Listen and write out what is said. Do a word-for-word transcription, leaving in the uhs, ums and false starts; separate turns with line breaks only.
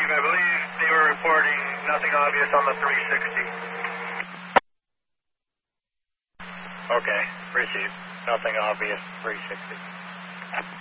I believe they were reporting nothing obvious on the three sixty.
Okay, received. Nothing obvious, three sixty.